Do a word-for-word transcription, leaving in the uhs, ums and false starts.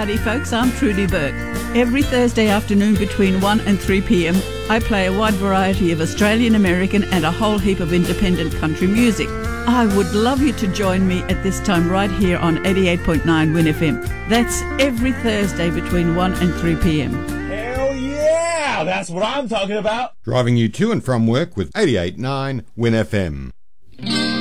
Howdy folks, I'm Trudy Burke. Every Thursday afternoon between one and three p.m. I play a wide variety of Australian, American and a whole heap of independent country music. I would love you to join me at this time right here on eighty-eight point nine Win F M. That's every Thursday between one and three p.m. Hell yeah! That's what I'm talking about. Driving you to and from work with eighty-eight point nine Win F M.